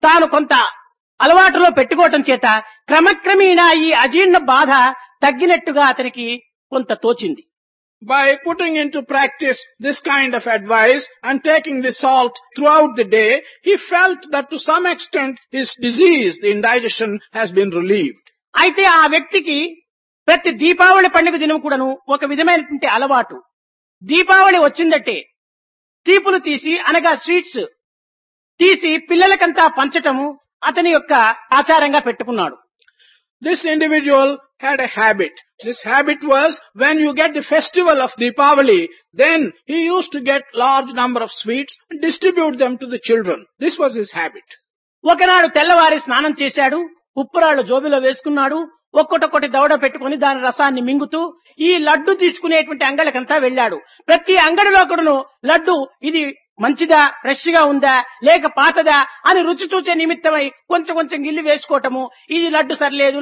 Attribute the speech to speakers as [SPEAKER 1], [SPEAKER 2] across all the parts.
[SPEAKER 1] తాను కొంత అలవాటులో పెట్టుకోవటం చేత క్రమక్రమేణా ఈ అజీర్ణ బాధ తగ్గినట్టుగా అతనికి కొంత తోచింది.
[SPEAKER 2] By putting into practice this kind of advice and taking the salt throughout the day, he felt that to some extent his disease, the indigestion, has been relieved.
[SPEAKER 1] అయితే ఆ వ్యక్తికి ప్రతి దీపావళి పండుగ దినం కూడాను ఒక విధమైనటువంటి అలవాటు. దీపావళి వచ్చిందంటే తీపులు తీసి అనగా స్వీట్స్ తీసి పిల్లలకంతా పంచటము అతని యొక్క ఆచారంగా పెట్టుకున్నాడు.
[SPEAKER 2] This individual had a habit. This habit was when you get the festival of Deepavali, then he used to get large number of sweets and distribute them to the children. This was his habit.
[SPEAKER 1] ఒకనాడు తెల్లవారి స్నానం చేశాడు, ఉప్పురాళ్ళు జోబిలో వేసుకున్నాడు, ఒక్కొక్కటి దవడ పెట్టుకుని దాని రసాన్ని మింగుతూ ఈ లడ్డు తీసుకునేటువంటి అంగళ్ళకంతా వెళ్ళాడు. ప్రతి అంగడిలో కూడాను లడ్డు ఇది మంచిదా, ఫ్రెష్ గా ఉందా లేక పాతదా అని రుచి చూచే నిమిత్తమై కొంచెం గిల్లి వేసుకోవటము, ఇది లడ్డు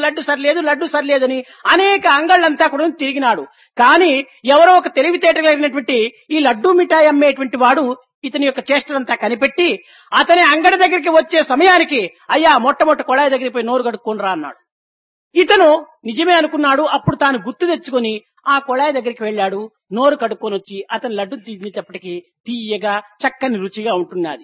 [SPEAKER 1] సరిలేదని అనేక అంగళ్ళంతా కూడా తిరిగినాడు. కానీ ఎవరో ఒక తెలివితేటగలిగినటువంటి ఈ లడ్డు మిఠాయి అమ్మేటువంటి వాడు ఇతని యొక్క చేష్టలంతా కనిపెట్టి అతని అంగడి దగ్గరికి వచ్చే సమయానికి అయ్యా మొట్టమొదటి కొళాయి దగ్గరికి పోయి నోరు కడుక్కొని రా అన్నాడు. ఇతను నిజమే అనుకున్నాడు. అప్పుడు తాను గుర్తు తెచ్చుకొని ఆ కొళాయి దగ్గరికి వెళ్ళాడు. నోరు కడుక్కొని వచ్చి అతను లడ్డు తినేటప్పటికి తీయగా చక్కని రుచిగా ఉంటున్నది.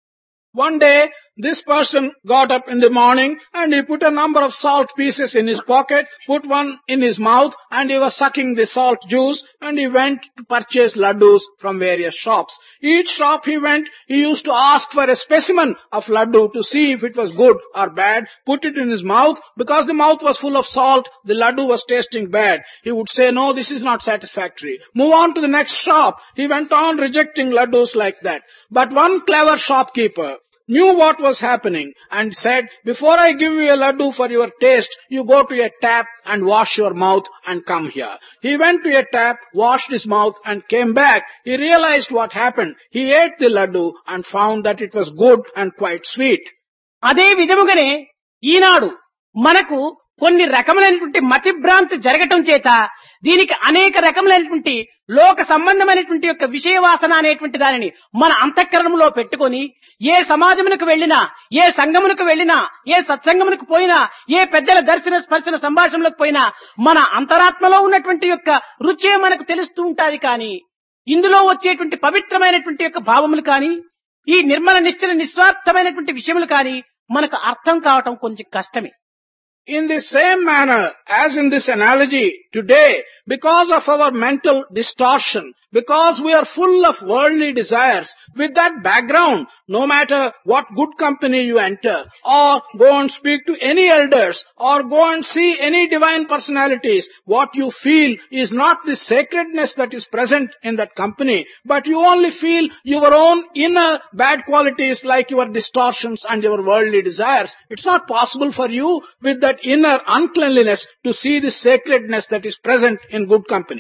[SPEAKER 2] One day, this person got up in the morning and he put a number of salt pieces in his pocket, put one in his mouth, and he was sucking the salt juice, and he went to purchase laddus from various shops. Each shop he went, he used to ask for a specimen of laddu to see if it was good or bad, put it in his mouth. Because the mouth was full of salt, the laddu was tasting bad. He would say, no, this is not satisfactory. Move on to the next shop. He went on rejecting laddus like that. But one clever shopkeeper knew what was happening and said, before I give you a laddu for your taste, you go to a tap and wash your mouth and come here. He went to a tap, washed his mouth and came back. He realized what happened. He ate the laddu and found that it was good and quite sweet.
[SPEAKER 1] అదే విధముగానే ఈనాడు మనకు కొన్ని రకములైనటువంటి మతిభ్రాంతి జరగటం చేత దీనికి అనేక రకములైనటువంటి లోక సంబంధమైనటువంటి యొక్క విషయవాసన అనేటువంటి దానిని మన అంతఃకరణంలో పెట్టుకొని ఏ సమాజమునకు వెళ్ళినా, ఏ సంఘమునకు వెళ్ళినా, ఏ సత్సంగమునకు పోయినా, ఏ పెద్దల దర్శన స్పర్శన సంభాషణలకు పోయినా మన అంతరాత్మలో ఉన్నటువంటి యొక్క రుచే మనకు తెలుస్తూ ఉంటాది. కానీ ఇందులో వచ్చేటువంటి పవిత్రమైనటువంటి యొక్క భావములు కానీ ఈ నిర్మల నిశ్చల నిస్వార్థమైనటువంటి విషయములు కానీ మనకు అర్థం కావటం కొంచెం కష్టమే.
[SPEAKER 2] In the same manner as in this analogy today, because of our mental distortion, because we are full of worldly desires, with that background, no matter what good company you enter, or go and speak to any elders, or go and see any divine personalities, what you feel is not the sacredness that is present in that company, but you only feel your own inner bad qualities like your distortions and your worldly desires. It's not possible for you with that inner uncleanliness to see the sacredness that is present in good company.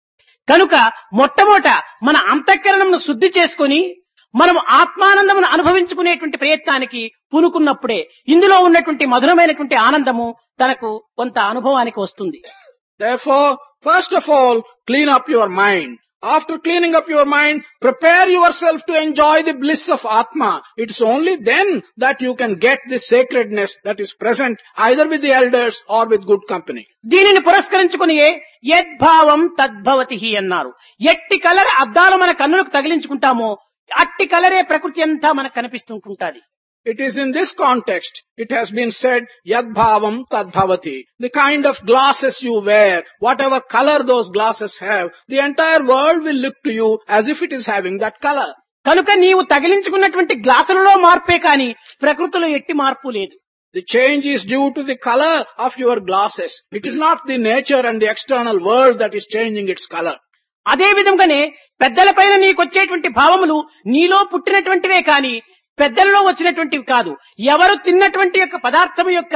[SPEAKER 1] కనుక మొట్టమొదట మన అంతఃకరణమును శుద్ధి చేసుకొని మనం ఆత్మానందమును అనుభవించుకునేటువంటి ప్రయత్నానికి పూనుకున్నప్పుడే ఇందులో ఉన్నటువంటి మధురమైనటువంటి ఆనందము తనకు కొంత అనుభవానికి వస్తుంది.
[SPEAKER 2] Therefore, first of all, clean up your mind. After cleaning up your mind, prepare yourself to enjoy the bliss of Atma. It is only then that you can get the sacredness that is present either with the elders or with good company.
[SPEAKER 1] దీనిని పురస్కరించుకుని యద్భావం తద్భవతి అన్నారు. ఎట్టి colour అద్దాలు మన కన్నులకు తగిలించుకుంటామో అట్టి కలరే ప్రకృతి అంతా మనకు కనిపిస్తుంటుంటాది.
[SPEAKER 2] It is in this context, it has been said, Yad Bhavam Tad Bhavati. The kind of glasses you wear, whatever color those glasses have, the entire world will look to you as if it is having that color.
[SPEAKER 1] కనుక నీవు తగిలించుకున్నటువంటి గ్లాసులలో మార్పే కాని ప్రకృతిలో ఎట్టి మార్పు లేదు.
[SPEAKER 2] The change is due to the color of your glasses. It is not the nature and the external world that is changing its color.
[SPEAKER 1] అదే విధంగానే పెద్దల పైన నీకొచ్చేటువంటి భావములు నీలో పుట్టినటువంటివే కాని పెద్దలలో వచ్చినటువంటివి కాదు. ఎవరు తిన్నటువంటి యొక్క పదార్థం యొక్క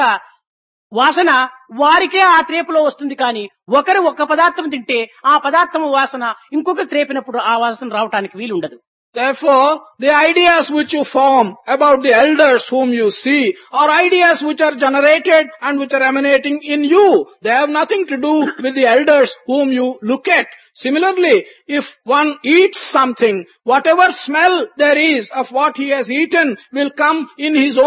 [SPEAKER 1] వాసన వారికే ఆ త్రేపులో వస్తుంది. కానీ ఒకరు ఒక పదార్థం తింటే ఆ పదార్థం వాసన ఇంకొకరు త్రేపినప్పుడు ఆ వాసన రావటానికి వీలుండదు.
[SPEAKER 2] Therefore, the ideas which you form about the elders whom you see are ideas which are generated and which are emanating in you. They have nothing to do with the elders whom you look at. Similarly, if one eats something, whatever smell there is of what he has eaten will come in his own